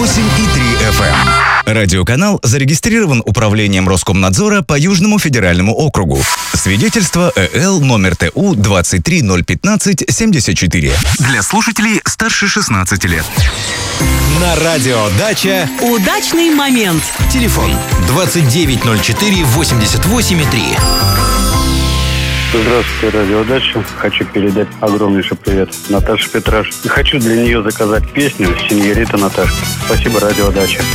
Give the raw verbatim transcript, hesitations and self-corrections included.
восемь и три эф эм. Радиоканал зарегистрирован Управлением Роскомнадзора по Южному федеральному округу. Свидетельство ЭЛ номер ТУ двадцать три ноль пятнадцать семьдесят четыре. Для слушателей старше шестнадцати лет. На радио «Дача» удачный момент. Телефон двадцать девять ноль четыре восемьдесят восемь три. Здравствуйте, радио «Дача». Хочу передать огромнейший привет Наташе Петраш. И хочу для нее заказать песню «Синьорита Наташка». Спасибо, радио «Дача».